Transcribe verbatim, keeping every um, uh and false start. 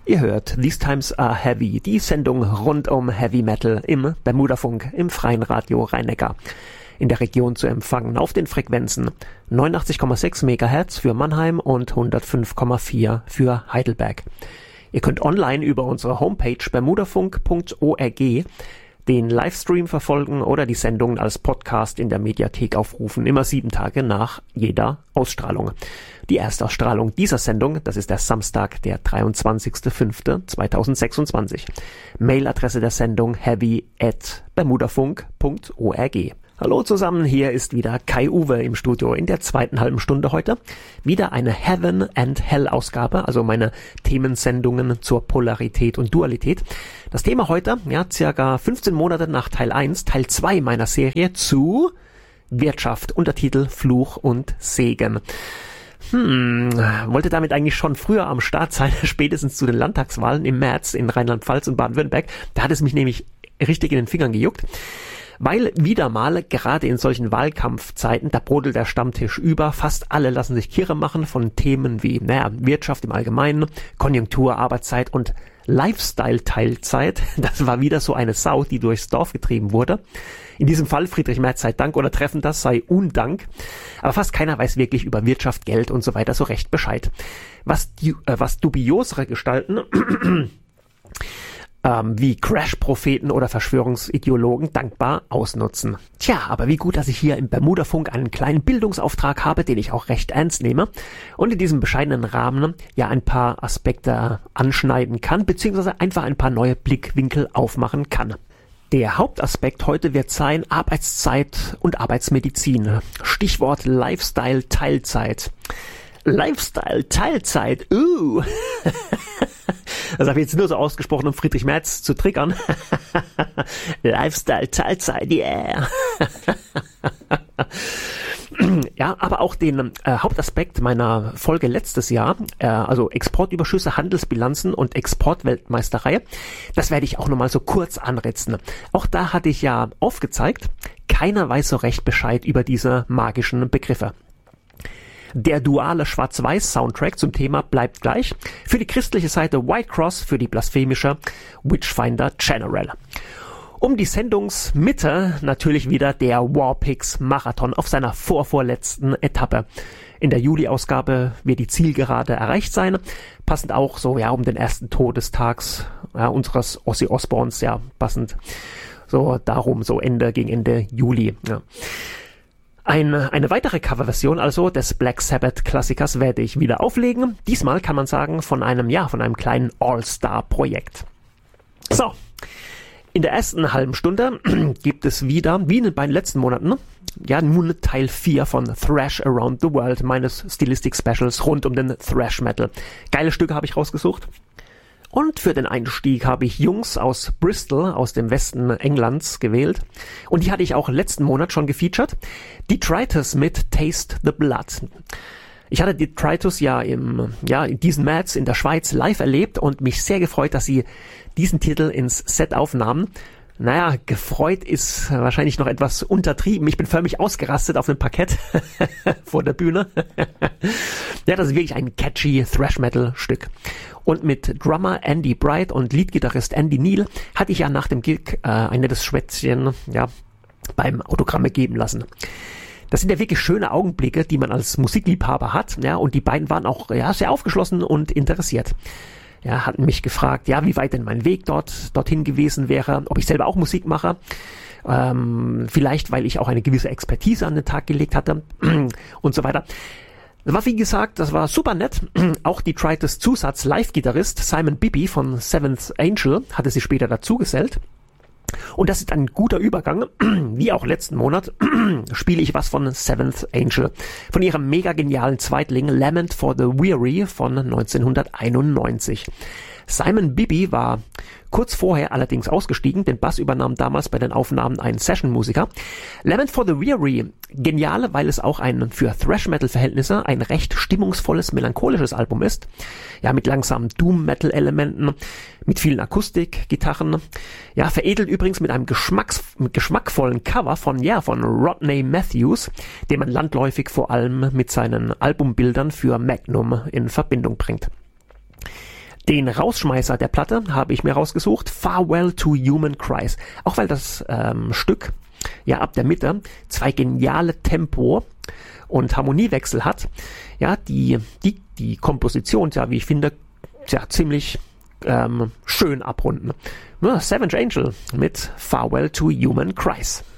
Ihr hört These Times Are Heavy, die Sendung rund um Heavy Metal im Bermudafunk im freien Radio Rhein-Neckar. In der Region zu empfangen auf den Frequenzen neunundachtzig Komma sechs Megahertz für Mannheim und hundertfünf Komma vier für Heidelberg. Ihr könnt online über unsere Homepage bermudafunk punkt org den Livestream verfolgen oder die Sendungen als Podcast in der Mediathek aufrufen, immer sieben Tage nach jeder Ausstrahlung. Die Erstausstrahlung dieser Sendung, das ist der Samstag, der dreiundzwanzigster fünfter zweitausendsechsundzwanzig. Mailadresse der Sendung heavy at bermudafunk punkt org. Hallo zusammen, hier ist wieder Kai-Uwe im Studio in der zweiten halben Stunde heute. Wieder eine Heaven and Hell Ausgabe, also meine Themensendungen zur Polarität und Dualität. Das Thema heute, ja, circa fünfzehn Monate nach Teil eins, Teil zwei meiner Serie zu Wirtschaft, Untertitel Fluch und Segen. Hm, wollte damit eigentlich schon früher am Start sein, spätestens zu den Landtagswahlen im März in Rheinland-Pfalz und Baden-Württemberg. Da hat es mich nämlich richtig in den Fingern gejuckt. Weil wieder mal, gerade in solchen Wahlkampfzeiten, da brodelt der Stammtisch über. Fast alle lassen sich kirre machen von Themen wie, naja, Wirtschaft im Allgemeinen, Konjunktur, Arbeitszeit und Lifestyle-Teilzeit. Das war wieder so eine Sau, die durchs Dorf getrieben wurde. In diesem Fall Friedrich Merz sei Dank oder treffen das sei Undank. Aber fast keiner weiß wirklich über Wirtschaft, Geld und so weiter so recht Bescheid. Was, äh, was dubiosere Gestalten Ähm, wie Crash-Propheten oder Verschwörungsideologen dankbar ausnutzen. Tja, aber wie gut, dass ich hier im Bermudafunk einen kleinen Bildungsauftrag habe, den ich auch recht ernst nehme und in diesem bescheidenen Rahmen ja ein paar Aspekte anschneiden kann, beziehungsweise einfach ein paar neue Blickwinkel aufmachen kann. Der Hauptaspekt heute wird sein Arbeitszeit und Arbeitsmedizin. Stichwort Lifestyle-Teilzeit. Lifestyle-Teilzeit, uh. Das habe ich jetzt nur so ausgesprochen, um Friedrich Merz zu triggern. Lifestyle-Teilzeit, yeah. Ja, aber auch den äh, Hauptaspekt meiner Folge letztes Jahr, äh, also Exportüberschüsse, Handelsbilanzen und Exportweltmeisterei, das werde ich auch nochmal so kurz anritzen. Auch da hatte ich ja aufgezeigt, keiner weiß so recht Bescheid über diese magischen Begriffe. Der duale Schwarz-Weiß-Soundtrack zum Thema bleibt gleich. Für die christliche Seite White Cross, für die blasphemische Witchfinder General. Um die Sendungsmitte natürlich wieder der Warpix Marathon auf seiner vorvorletzten Etappe. In der Juli-Ausgabe wird die Zielgerade erreicht sein. Passend auch so, ja, um den ersten Todestags ja, unseres Ozzy Osbournes, ja, passend so darum, so Ende, gegen Ende Juli, ja. Eine, eine weitere Coverversion also des Black Sabbath Klassikers werde ich wieder auflegen. Diesmal kann man sagen von einem, ja, von einem kleinen All-Star-Projekt. So, in der ersten halben Stunde gibt es wieder, wie in den beiden letzten Monaten, ja, nun Teil vier von Thrash Around the World, meines Stilistik-Specials rund um den Thrash Metal. Geile Stücke habe ich rausgesucht. Und für den Einstieg habe ich Jungs aus Bristol, aus dem Westen Englands, gewählt. Und die hatte ich auch letzten Monat schon gefeatured. Detritus mit Taste the Blood. Ich hatte Detritus ja im, ja, in diesem März in der Schweiz live erlebt und mich sehr gefreut, dass sie diesen Titel ins Set aufnahmen. Naja, gefreut ist wahrscheinlich noch etwas untertrieben. Ich bin förmlich ausgerastet auf dem Parkett vor der Bühne. Ja, das ist wirklich ein catchy Thrash-Metal-Stück. Und mit Drummer Andy Bright und Leadgitarrist Andy Neal hatte ich ja nach dem Gig äh, ein nettes Schwätzchen ja, beim Autogramme geben lassen. Das sind ja wirklich schöne Augenblicke, die man als Musikliebhaber hat. Ja, und die beiden waren auch ja, sehr aufgeschlossen und interessiert. Ja, hatten mich gefragt, ja, wie weit denn mein Weg dort dorthin gewesen wäre, ob ich selber auch Musik mache. Ähm, vielleicht, weil ich auch eine gewisse Expertise an den Tag gelegt hatte und so weiter. Das war, wie gesagt, das war super nett. Auch Detritus Zusatz Live-Gitarrist Simon Bibby von Seventh Angel hatte sich später dazugesellt. Und das ist ein guter Übergang. Wie auch letzten Monat spiele ich was von Seventh Angel. Von ihrem mega genialen Zweitling Lament for the Weary von neunzehnhunderteinundneunzig. Simon Bibby war kurz vorher allerdings ausgestiegen, den Bass übernahm damals bei den Aufnahmen ein Session-Musiker. Lament for the Weary, genial, weil es auch ein für Thrash-Metal-Verhältnisse ein recht stimmungsvolles, melancholisches Album ist. Ja, mit langsamen Doom-Metal-Elementen, mit vielen Akustik-Gitarren. Ja, veredelt übrigens mit einem Geschmacks- mit geschmackvollen Cover von, ja, von Rodney Matthews, den man landläufig vor allem mit seinen Albumbildern für Magnum in Verbindung bringt. Den Rausschmeißer der Platte habe ich mir rausgesucht, Farewell to Human Cries. Auch weil das ähm, Stück ja ab der Mitte zwei geniale Tempo- und Harmoniewechsel hat, ja, die, die, die Komposition, ja, wie ich finde, ja, ziemlich ähm, schön abrunden. Ja, Savage Angel mit Farewell to Human Cries.